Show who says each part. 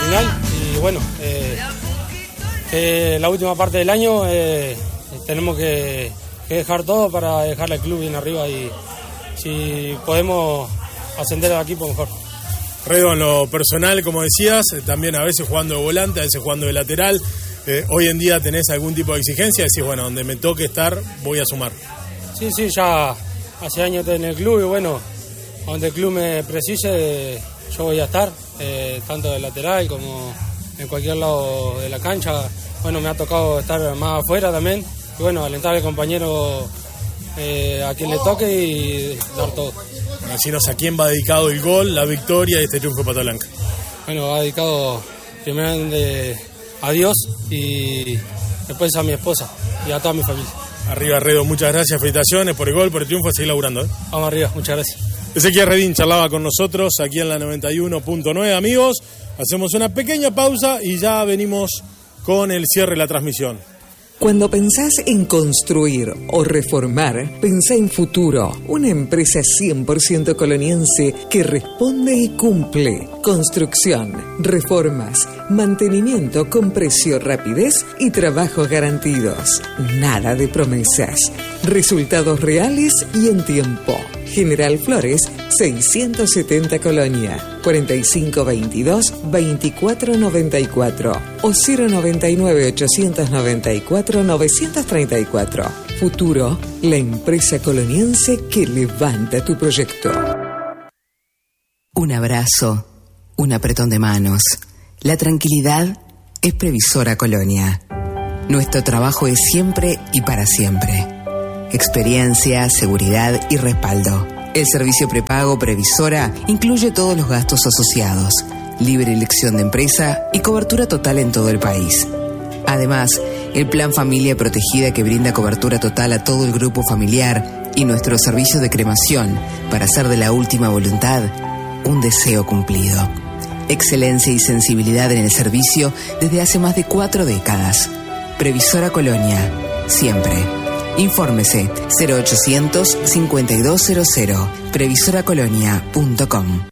Speaker 1: final y bueno, la última parte del año tenemos que dejar todo para dejarle al club bien arriba y si podemos ascender al equipo mejor.
Speaker 2: Redo, en lo personal, como decías, también a veces jugando de volante, a veces jugando de lateral, hoy en día tenés algún tipo de exigencia, decís, bueno, donde me toque estar voy a sumar.
Speaker 1: Sí, ya hace años estoy en el club y bueno, donde el club me precise yo voy a estar, tanto de lateral como en cualquier lado de la cancha. Bueno, me ha tocado estar más afuera también y bueno, alentar al compañero a quien le toque y dar todo.
Speaker 2: Decinos a quién va dedicado el gol, la victoria y este triunfo de Pata Blanca.
Speaker 1: Bueno, va dedicado primeramente a Dios y después a mi esposa y a toda mi familia.
Speaker 2: Arriba, Redo, muchas gracias, felicitaciones por el gol, por el triunfo, a seguir laburando.
Speaker 1: Vamos arriba, muchas gracias.
Speaker 2: Ezequiel Redín charlaba con nosotros aquí en la 91.9, amigos. Hacemos una pequeña pausa y ya venimos con el cierre de la transmisión.
Speaker 3: Cuando pensás en construir o reformar, pensá en Futuro, una empresa 100% coloniense que responde y cumple. Construcción, reformas, mantenimiento con precio, rapidez y trabajos garantidos. Nada de promesas. Resultados reales y en tiempo. General Flores, 670 Colonia, 4522-2494 o 099-894-934. Futuro, la empresa coloniense que levanta tu proyecto.
Speaker 4: Un abrazo, un apretón de manos. La tranquilidad es Previsora Colonia. Nuestro trabajo es siempre y para siempre. Experiencia, seguridad y respaldo. El servicio prepago Previsora incluye todos los gastos asociados, libre elección de empresa y cobertura total en todo el país. Además, el Plan Familia Protegida que brinda cobertura total a todo el grupo familiar y nuestro servicio de cremación para hacer de la última voluntad un deseo cumplido. Excelencia y sensibilidad en el servicio desde hace más de 4 décadas. Previsora Colonia, siempre. Infórmese 0800 5200 previsoracolonia.com.